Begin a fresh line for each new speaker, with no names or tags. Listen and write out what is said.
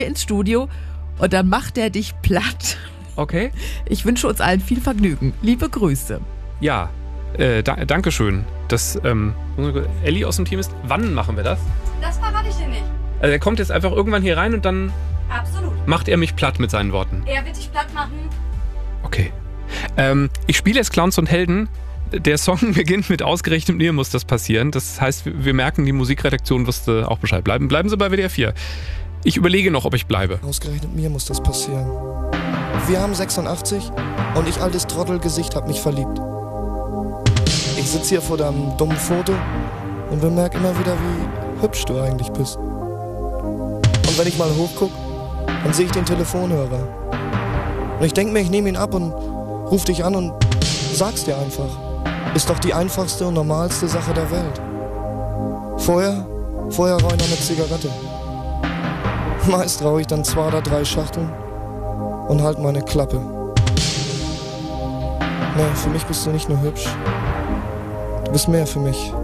ins Studio und dann macht er dich platt.
Okay.
Ich wünsche uns allen viel Vergnügen. Liebe Grüße.
Ja, danke schön, dass Elli aus dem Team ist. Wann machen wir das?
Das verrate ich dir nicht.
Also er kommt jetzt einfach irgendwann hier rein und dann
Absolut.
macht er mich platt mit seinen Worten.
Er wird dich platt machen.
Okay. Ich spiele jetzt Clowns und Helden. Der Song beginnt mit ausgerechnet mir muss das passieren. Das heißt, wir merken, die Musikredaktion wusste auch Bescheid. Bleiben Sie bei WDR 4. Ich überlege noch, ob ich bleibe.
Ausgerechnet mir muss das passieren. Wir haben 86 und ich, altes Trottelgesicht, hab mich verliebt. Ich sitze hier vor deinem dummen Foto und bemerke immer wieder, wie hübsch du eigentlich bist. Und wenn ich mal hochguck, dann sehe ich den Telefonhörer. Und ich denke mir, ich nehme ihn ab und ruf dich an und sag's dir einfach. Ist doch die einfachste und normalste Sache der Welt. Vorher rauche ich noch eine Zigarette. Meist rauche ich dann 2 oder 3 Schachteln und halt meine Klappe. Nee, für mich bist du nicht nur hübsch. Du bist mehr für mich.